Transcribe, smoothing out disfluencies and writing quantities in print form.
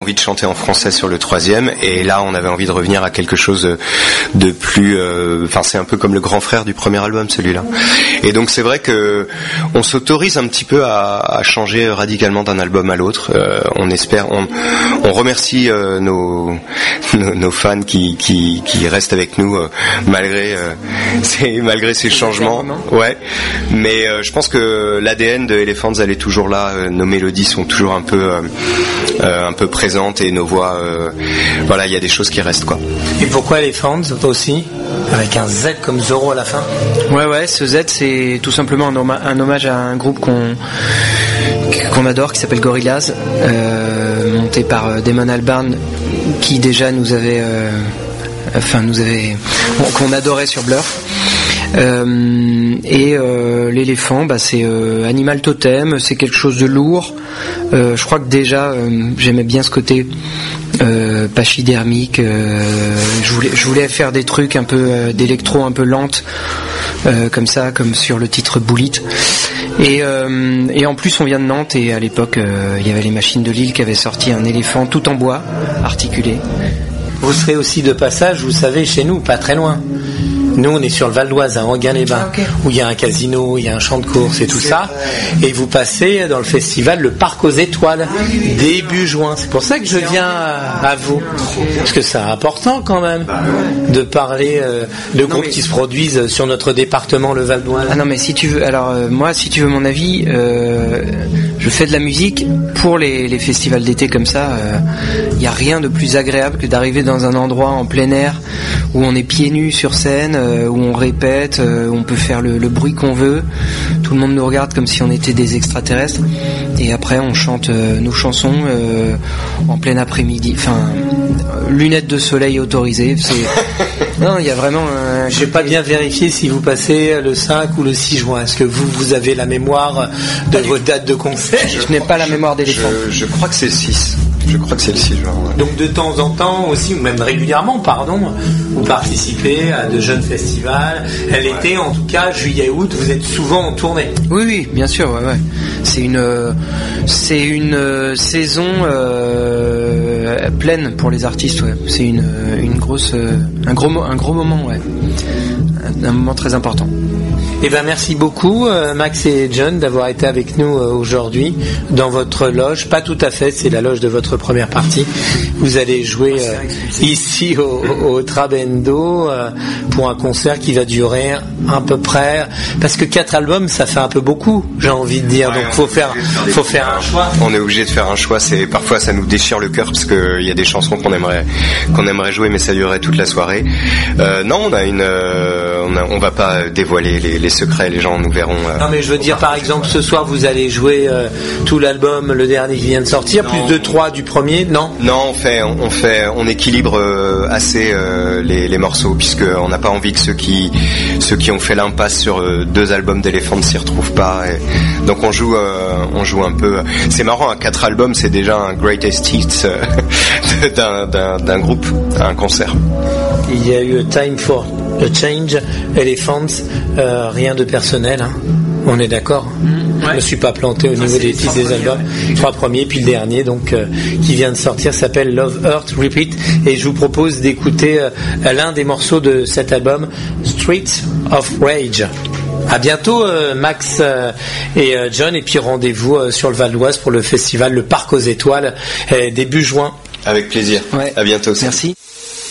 envie de chanter en français sur le 3e, et là on avait envie de revenir à quelque chose de plus c'est un peu comme le grand frère du premier album, celui-là, et donc c'est vrai que on s'autorise un petit peu à changer radicalement d'un album à l'autre. On espère, on remercie nos fans qui restent avec nous malgré ces changements, ouais, mais je pense que l'ADN de Elephants elle est toujours là, nos mélodies sont toujours un peu présentes, et nos voix, il y a des choses qui restent, quoi. Et pourquoi Elephants aussi, avec un Z comme Zorro à la fin? Ouais, ce Z c'est tout simplement un hommage à un groupe qu'on adore, qui s'appelle Gorillaz, monté par Damon Albarn, qui déjà qu'on adorait sur Blur. L'éléphant, c'est animal totem, c'est quelque chose de lourd. Je crois que déjà j'aimais bien ce côté pachydermique. Je voulais faire des trucs un peu d'électro, un peu lente, comme ça, comme sur le titre Bullet. Et en plus on vient de Nantes, et à l'époque il y avait les Machines de Lille qui avaient sorti un éléphant tout en bois, articulé. Vous serez aussi de passage, vous savez, chez nous, pas très loin. Nous, on est sur le Val d'Oise, à Enghien-les-Bains, où il y a un casino, il y a un champ de course et tout ça. Et vous passez dans le festival Le Parc aux Étoiles, début juin. C'est pour ça que je viens à vous. Parce que c'est important quand même de parler de groupes qui se produisent sur notre département, le Val d'Oise. Ah non, mais si tu veux, moi, si tu veux mon avis, je fais de la musique pour les festivals d'été comme ça. Il n'y a rien de plus agréable que d'arriver dans un endroit en plein air où on est pieds nus sur scène, où on répète, où on peut faire le bruit qu'on veut. Tout le monde nous regarde comme si on était des extraterrestres. Et après, on chante nos chansons en plein après-midi. Enfin, lunettes de soleil autorisées. Non, il y a vraiment... J'ai pas bien vérifié si vous passez le 5 ou le 6 juin. Est-ce que vous avez la mémoire de vos dates de concert? Je n'ai pas la mémoire d'éléphant. Je crois que c'est le 6. Je crois que c'est le 6 juin. Ouais. Donc de temps en temps aussi, ou même régulièrement, vous participez à de jeunes festivals. L'été, en tout cas, juillet-août, vous êtes souvent en tournée. Oui, bien sûr, ouais. C'est une saison pleine pour les artistes, ouais. C'est une grosse, un gros moment, ouais. Un moment très important. Eh ben merci beaucoup Max et John d'avoir été avec nous aujourd'hui dans votre loge. Pas tout à fait, c'est la loge de votre première partie. Vous allez jouer ici au Trabendo pour un concert qui va durer à peu près, parce que 4 albums ça fait un peu beaucoup, j'ai envie de dire. Donc faut faire un choix. On est obligé de faire un choix. Parfois ça nous déchire le cœur parce que il y a des chansons qu'on aimerait jouer, mais ça durerait toute la soirée. Non, on va pas dévoiler les secrets, les gens nous verront. Non, mais je veux dire, par exemple, ce soir vous allez jouer tout l'album, le dernier qui vient de sortir, plus de 3 du premier, non? Non, on équilibre assez les morceaux, puisque on n'a pas envie que ceux qui ont fait l'impasse sur 2 albums d'Elephants s'y retrouvent pas. Et donc on joue un peu. C'est marrant, à 4 albums, c'est déjà un greatest hits d'un groupe, un concert. Il y a eu Time for a Change, Elephants, rien de personnel, hein. On est d'accord? Ouais. Je me suis pas planté au niveau des titres des albums. 3 premiers, puis le dernier, donc qui vient de sortir, s'appelle Love Earth Repeat, et je vous propose d'écouter l'un des morceaux de cet album, Streets of Rage. À bientôt Max et John, et puis rendez-vous sur le Val d'Oise pour le festival Le Parc aux Étoiles début juin. Avec plaisir. Ouais. À bientôt. Merci.